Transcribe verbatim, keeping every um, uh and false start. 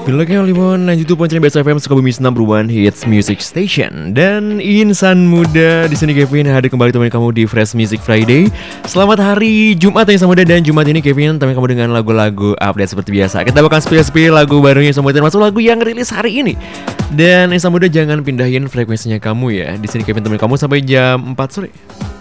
Pileknya Limon sembilan puluh tujuh Best F M Sukabumi Number One Hits Music Station. Dan insan muda di sini Kevin hadir kembali teman kamu di Fresh Music Friday. Selamat hari Jumat insan muda, dan Jumat ini Kevin teman kamu dengan lagu-lagu update seperti biasa. Kita bakal spill-spill lagu barunya insan muda, termasuk lagu yang rilis hari ini. Dan insan muda jangan pindahin frekuensinya kamu ya. Di sini Kevin teman kamu sampai jam empat sore.